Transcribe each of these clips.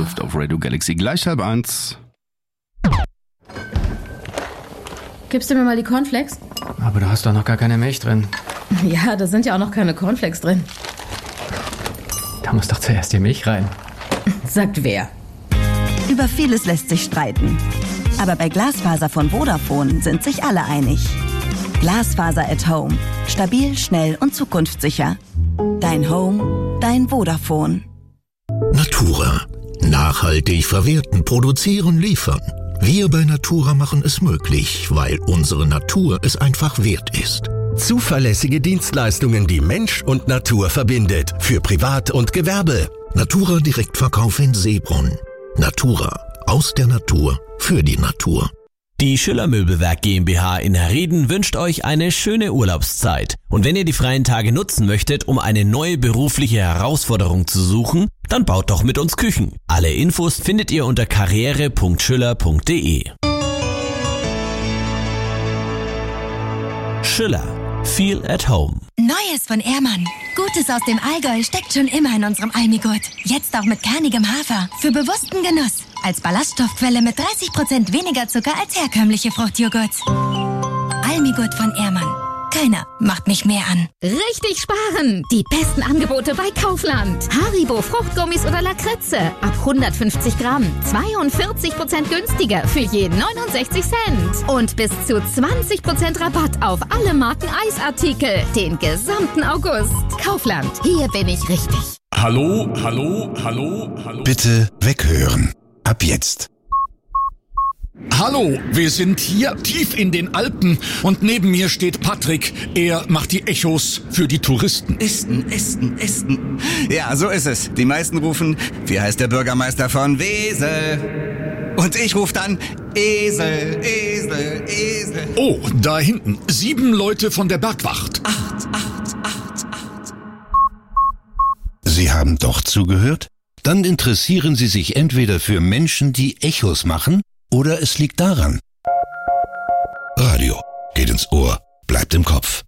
trifft auf Radio Galaxy. Gleich 12:30. Gibst du mir mal die Cornflakes? Aber du hast doch noch gar keine Milch drin. Ja, da sind ja auch noch keine Cornflakes drin. Da muss doch zuerst die Milch rein. Sagt wer? Über vieles lässt sich streiten. Aber bei Glasfaser von Vodafone sind sich alle einig. Glasfaser at Home. Stabil, schnell und zukunftssicher. Dein Home, dein Vodafone. Natura. Nachhaltig verwerten, produzieren, liefern. Wir bei Natura machen es möglich, weil unsere Natur es einfach wert ist. Zuverlässige Dienstleistungen, die Mensch und Natur verbindet. Für Privat und Gewerbe. Natura Direktverkauf in Seebrunn. Natura. Aus der Natur. Für die Natur. Die Schüller Möbelwerk GmbH in Herrieden wünscht euch eine schöne Urlaubszeit. Und wenn ihr die freien Tage nutzen möchtet, um eine neue berufliche Herausforderung zu suchen, dann baut doch mit uns Küchen. Alle Infos findet ihr unter karriere.schüller.de. Schüller. Feel at home. Neues von Ehrmann. Gutes aus dem Allgäu steckt schon immer in unserem Almigurt. Jetzt auch mit kernigem Hafer. Für bewussten Genuss. Als Ballaststoffquelle mit 30% weniger Zucker als herkömmliche Fruchtjoghurt. Almigurt von Ehrmann. Keiner macht mich mehr an. Richtig sparen! Die besten Angebote bei Kaufland. Haribo Fruchtgummis oder Lakritze. Ab 150 Gramm. 42% günstiger für je 69 Cent. Und bis zu 20% Rabatt auf alle Marken Eisartikel. Den gesamten August. Kaufland. Hier bin ich richtig. Hallo. Bitte weghören. Ab jetzt. Hallo, wir sind hier tief in den Alpen und neben mir steht Patrick. Er macht die Echos für die Touristen. Ästen. Ja, so ist es. Die meisten rufen, wie heißt der Bürgermeister von Wesel? Und ich rufe dann, Esel. Oh, da hinten, 7 Leute von der Bergwacht. 8. Sie haben doch zugehört? Dann interessieren Sie sich entweder für Menschen, die Echos machen, oder es liegt daran. Radio geht ins Ohr, bleibt im Kopf.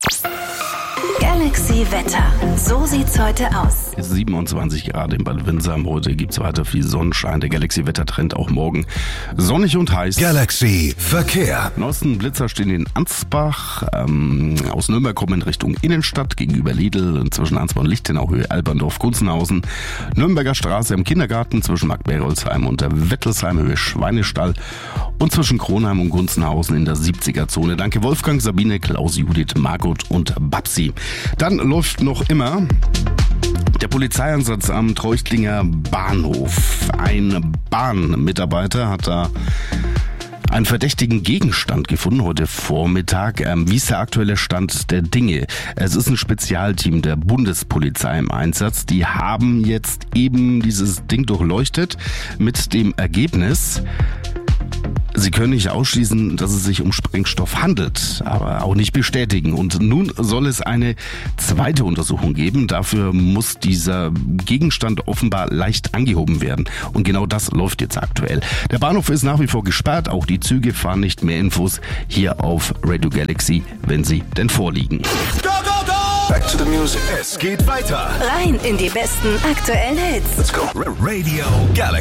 Galaxy Wetter. So sieht's heute aus. 27 Grad in Bad Windsheim. Heute gibt's weiter viel Sonnenschein. Der Galaxy-Wettertrend auch morgen sonnig und heiß. Galaxy Verkehr. Neuesten Blitzer stehen in Ansbach. Aus Nürnberg kommen in Richtung Innenstadt gegenüber Lidl. Zwischen Ansbach und Lichtenau, Höhe Alberndorf, Gunzenhausen. Nürnberger Straße im Kindergarten zwischen Marktberolsheim und der Wettelsheim, Höhe Schweinestall. Und zwischen Kronheim und Gunzenhausen in der 70er-Zone. Danke Wolfgang, Sabine, Klaus, Judith, Margot und Babsi. Dann läuft noch immer der Polizeieinsatz am Treuchtlinger Bahnhof. Ein Bahnmitarbeiter hat da einen verdächtigen Gegenstand gefunden heute Vormittag. Wie ist der aktuelle Stand der Dinge? Es ist ein Spezialteam der Bundespolizei im Einsatz. Die haben jetzt eben dieses Ding durchleuchtet mit dem Ergebnis: Sie können nicht ausschließen, dass es sich um Sprengstoff handelt, aber auch nicht bestätigen. Und nun soll es eine zweite Untersuchung geben. Dafür muss dieser Gegenstand offenbar leicht angehoben werden. Und genau das läuft jetzt aktuell. Der Bahnhof ist nach wie vor gesperrt. Auch die Züge fahren nicht. Mehr Infos hier auf Radio Galaxy, wenn sie denn vorliegen. Go, go, go! Back to the music. Es geht weiter. Rein in die besten aktuellen Hits. Let's go. Radio Galaxy.